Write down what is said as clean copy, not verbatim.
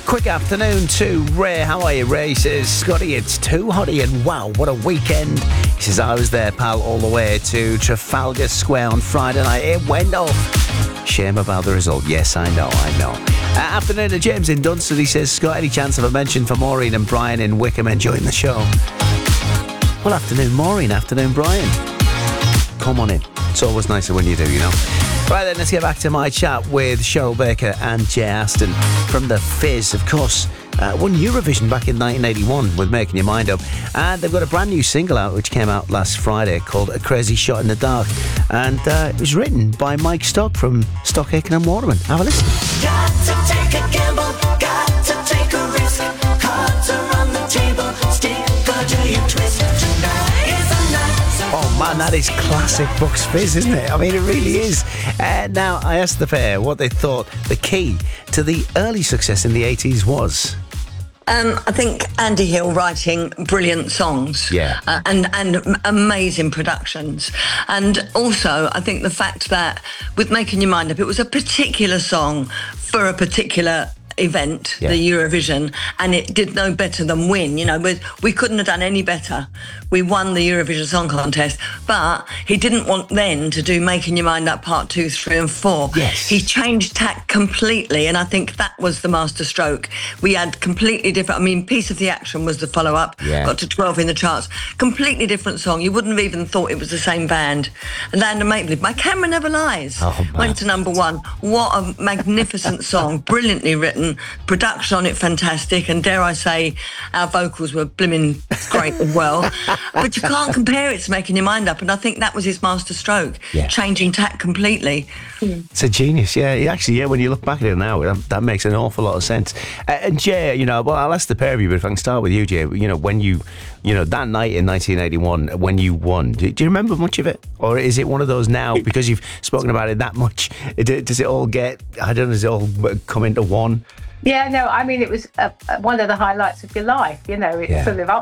Quick afternoon to Ray. How are you, Ray? He says, Scotty, it's too hotty and wow, what a weekend. He says, I was there, pal, all the way to Trafalgar Square on Friday night. It went off. Shame about the result. Yes, I know. Afternoon to James in Dunstan. He says, Scott, any chance of a mention for Maureen and Brian in Wickham enjoying the show? Well, afternoon, Maureen. Afternoon, Brian. Come on in. It's always nicer when you do, you know. Right then, let's get back to my chat with Cheryl Baker and Jay Aston from The Fizz, of course. Won Eurovision back in 1981 with Making Your Mind Up. And they've got a brand new single out which came out last Friday called A Crazy Shot in the Dark. And it was written by Mike Stock from Stock Aitken and Waterman. Have a listen. Got to take a gamble, got to take a risk. Cards are on the table, stick or do you twist? Tonight is the night. Oh man, that is classic Bucks Fizz, isn't it? I mean, it really is. Now, I asked the pair what they thought the key to the early success in the 80s was. I think Andy Hill writing brilliant songs, and amazing productions, and also I think the fact that with Making Your Mind Up, it was a particular song for a particular event, the Eurovision, and it did no better than win. You know, we couldn't have done any better. We won the Eurovision Song Contest, but he didn't want then to do Making Your Mind Up Part 2, 3 and 4. Yes. He changed tack completely, and I think that was the masterstroke. We had completely different, I mean, Piece of the Action was the follow-up, got to 12 in the charts. Completely different song. You wouldn't have even thought it was the same band. And Land of Make-Believe, My Camera Never Lies, went to number 1. What a magnificent song, brilliantly written. Production on it fantastic, and dare I say our vocals were blimmin' great as well. But you can't compare it to Making Your Mind Up, and I think that was his master stroke, changing tack completely. It's a genius, actually, when you look back at it now, that makes an awful lot of sense. And Jay, well, I'll ask the pair of you, but if I can start with you, Jay, when you that night in 1981 when you won, do you remember much of it, or is it one of those now because you've spoken about it that much? Does it all get? I don't know. Does it all come into one? Yeah, no, I mean, it was one of the highlights of your life. You know, it's full of